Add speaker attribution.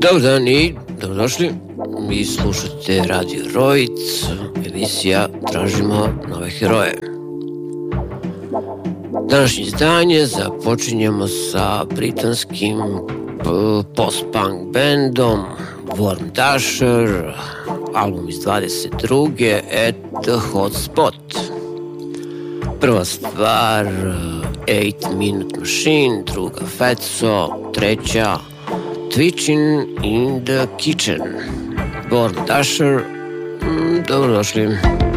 Speaker 1: Dobar dan i dobrodošli. Vi slušate Radio Rojic, emisija Tražimo nove heroje. Današnje izdanje započinjemo sa britanskim post-punk bandom Warm Dasher, album iz 22. At the Hot Spot. Prva stvar 8 Minute Machine, druga Fatso, treća Twitching in the Kitchen. Warm Dasher, dobrodošli.